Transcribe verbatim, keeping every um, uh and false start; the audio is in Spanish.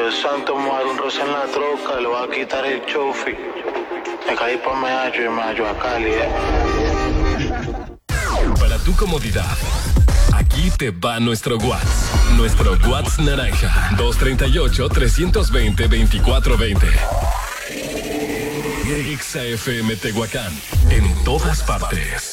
Dios santo, me va a dar un roce en la troca, le voy a quitar el chofi. Me caí pa' Meacho y Meacho a Cali, eh. Para tu comodidad, aquí te va nuestro WhatsApp. Nuestro WhatsApp naranja. dos tres ocho, tres dos cero, veinticuatro veinte. X A F M Tehuacán. En todas partes.